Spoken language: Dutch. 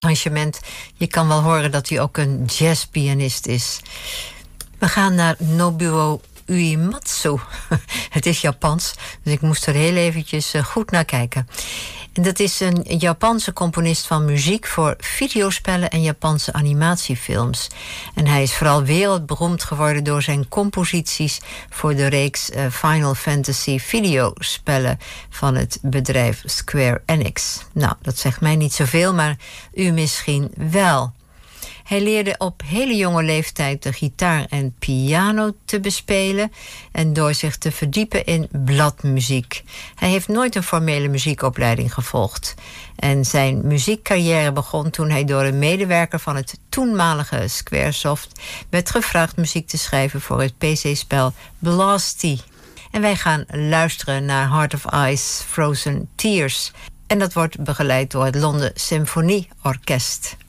arrangement. Je kan wel horen dat hij ook een jazzpianist is. We gaan naar Nobuo Uematsu. Het is Japans, dus ik moest er heel eventjes goed naar kijken. En dat is een Japanse componist van muziek voor videospellen en Japanse animatiefilms. En hij is vooral wereldberoemd geworden door zijn composities voor de reeks Final Fantasy videospellen van het bedrijf Square Enix. Nou, dat zegt mij niet zoveel, maar u misschien wel. Hij leerde op hele jonge leeftijd de gitaar en piano te bespelen en door zich te verdiepen in bladmuziek. Hij heeft nooit een formele muziekopleiding gevolgd. En zijn muziekcarrière begon toen hij door een medewerker van het toenmalige Squaresoft werd gevraagd muziek te schrijven voor het PC-spel Blasty. En wij gaan luisteren naar Heart of Ice, Frozen Tears. En dat wordt begeleid door het London Symfonieorkest.